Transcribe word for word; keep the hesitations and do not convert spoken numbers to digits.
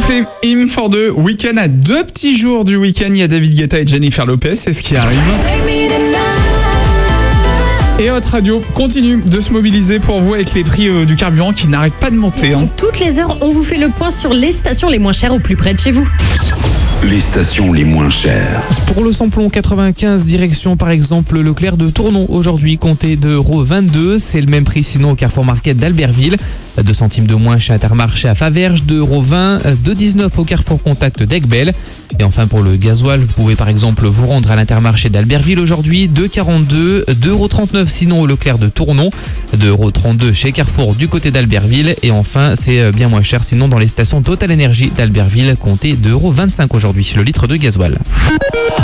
Coldplay, Hymn for the Weekend. À deux petits jours du week-end, il y a David Guetta et Jennifer Lopez, c'est ce qui arrive. Et Hot Radio continue de se mobiliser pour vous avec les prix euh, du carburant qui n'arrêtent pas de monter. Hein. Toutes les heures, on vous fait le point sur les stations les moins chères au plus près de chez vous. Les stations les moins chères. Pour le samplon quatre-vingt-quinze, direction par exemple Leclerc de Tournon. Aujourd'hui, comptez deux euros vingt-deux. C'est le même prix sinon au Carrefour Market d'Albertville. deux centimes de moins chez Intermarché à Faverges, deux euros vingt. deux euros dix-neuf au Carrefour Contact d'Aiguebelle. Et enfin pour le gasoil, vous pouvez par exemple vous rendre à l'Intermarché d'Albertville aujourd'hui. deux euros quarante-deux. deux euros trente-neuf sinon au Leclerc de Tournon. deux euros trente-deux chez Carrefour du côté d'Albertville. Et enfin, c'est bien moins cher sinon dans les stations Total Energy d'Albertville. Comptez deux euros vingt-cinq aujourd'hui le litre de gasoil.